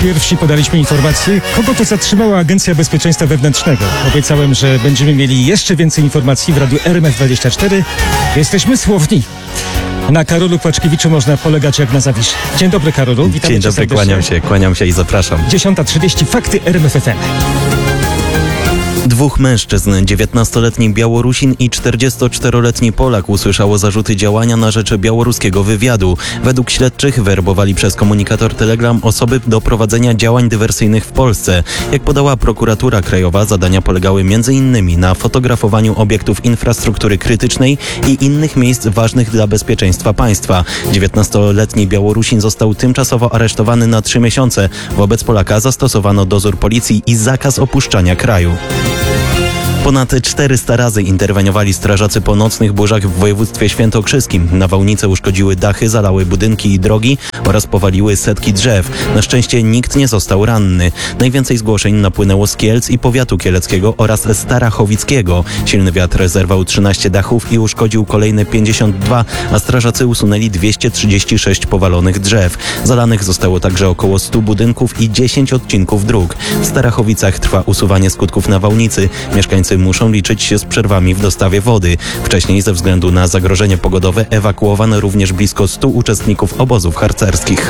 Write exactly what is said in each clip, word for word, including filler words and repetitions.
pierwsi podaliśmy informację, kogo to zatrzymała Agencja Bezpieczeństwa Wewnętrznego. Obiecałem, że będziemy mieli jeszcze więcej informacji w radiu R M F dwadzieścia cztery. Jesteśmy słowni. Na Karolu Płaczkiewiczu można polegać jak na Zawiszy. Dzień dobry, Karolu. Witam Dzień dobry, kłaniam się, kłaniam się i zapraszam. dziesiąta trzydzieści, fakty R M F F M. Dwóch mężczyzn, dziewiętnastoletni Białorusin i czterdziestoczteroletni Polak usłyszało zarzuty działania na rzecz białoruskiego wywiadu. Według śledczych werbowali przez komunikator Telegram osoby do prowadzenia działań dywersyjnych w Polsce. Jak podała prokuratura krajowa, zadania polegały między innymi na fotografowaniu obiektów infrastruktury krytycznej i innych miejsc ważnych dla bezpieczeństwa państwa. dziewiętnastoletni Białorusin został tymczasowo aresztowany na trzy miesiące. Wobec Polaka zastosowano dozór policji i zakaz opuszczania kraju. Ponad czterysta razy interweniowali strażacy po nocnych burzach w województwie świętokrzyskim. Nawałnice uszkodziły dachy, zalały budynki i drogi oraz powaliły setki drzew. Na szczęście nikt nie został ranny. Najwięcej zgłoszeń napłynęło z Kielc i powiatu kieleckiego oraz Starachowickiego. Silny wiatr zerwał trzynaście dachów i uszkodził kolejne pięćdziesiąt dwa, a strażacy usunęli dwieście trzydzieści sześć powalonych drzew. Zalanych zostało także około stu budynków i dziesięć odcinków dróg. W Starachowicach trwa usuwanie skutków nawałnicy. Mieszkańcy muszą liczyć się z przerwami w dostawie wody. Wcześniej ze względu na zagrożenie pogodowe ewakuowano również blisko stu uczestników obozów harcerskich.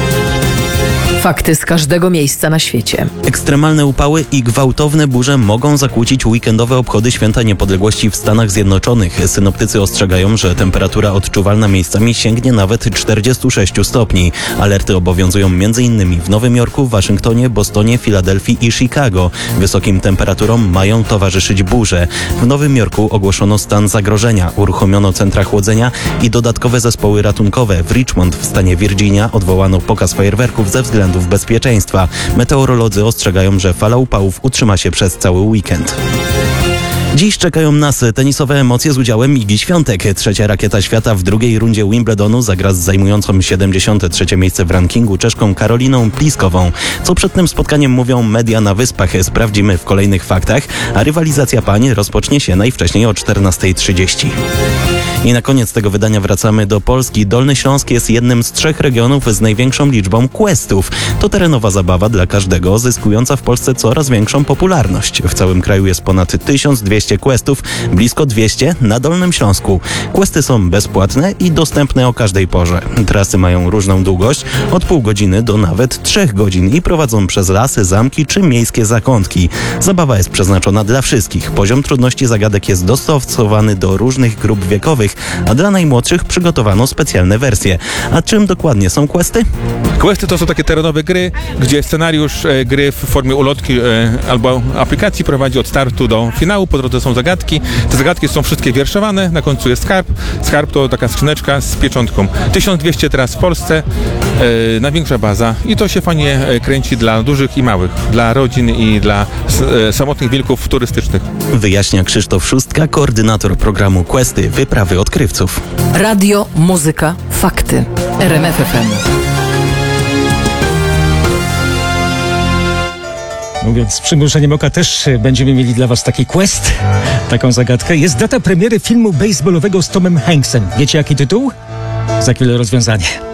Fakty z każdego miejsca na świecie. Ekstremalne upały i gwałtowne burze mogą zakłócić weekendowe obchody Święta Niepodległości w Stanach Zjednoczonych. Synoptycy ostrzegają, że temperatura odczuwalna miejscami sięgnie nawet czterdziestu sześciu stopni. Alerty obowiązują m.in. w Nowym Jorku, Waszyngtonie, Bostonie, Filadelfii i Chicago. Wysokim temperaturom mają towarzyszyć burze. W Nowym Jorku ogłoszono stan zagrożenia, uruchomiono centra chłodzenia i dodatkowe zespoły ratunkowe. W Richmond w stanie Virginia odwołano pokaz fajerwerków ze względu bezpieczeństwa. Meteorolodzy ostrzegają, że fala upałów utrzyma się przez cały weekend. Dziś czekają nas tenisowe emocje z udziałem Igi Świątek. Trzecia rakieta świata w drugiej rundzie Wimbledonu zagra z zajmującą siedemdziesiąte trzecie miejsce w rankingu Czeszką Karoliną Pliskową. Co przed tym spotkaniem mówią media na Wyspach, sprawdzimy w kolejnych faktach, a rywalizacja pań rozpocznie się najwcześniej o czternasta trzydzieści. I na koniec tego wydania wracamy do Polski. Dolny Śląsk jest jednym z trzech regionów z największą liczbą questów. To terenowa zabawa dla każdego, zyskująca w Polsce coraz większą popularność. W całym kraju jest ponad tysiąc dwieście questów, blisko dwieście na Dolnym Śląsku. Questy są bezpłatne i dostępne o każdej porze. Trasy mają różną długość, od pół godziny do nawet trzech godzin i prowadzą przez lasy, zamki czy miejskie zakątki. Zabawa jest przeznaczona dla wszystkich. Poziom trudności zagadek jest dostosowany do różnych grup wiekowych, a dla najmłodszych przygotowano specjalne wersje. A czym dokładnie są questy? Questy to są takie terenowe gry, gdzie scenariusz e, gry w formie ulotki e, albo aplikacji prowadzi od startu do finału. Po drodze są zagadki. Te zagadki są wszystkie wierszowane. Na końcu jest skarb. Skarb to taka skrzyneczka z pieczątką. tysiąc dwieście teraz w Polsce. E, największa baza. I to się fajnie e, kręci dla dużych i małych. Dla rodzin i dla e, samotnych wilków turystycznych. Wyjaśnia Krzysztof Szóstka, koordynator programu Questy Wyprawy Odkrywców. Radio, muzyka, fakty. R M F F M. Mówiąc z przymrużeniem oka, też będziemy mieli dla was taki quest, taką zagadkę. Jest data premiery filmu baseballowego z Tomem Hanksem. Wiecie jaki tytuł? Za chwilę rozwiązanie.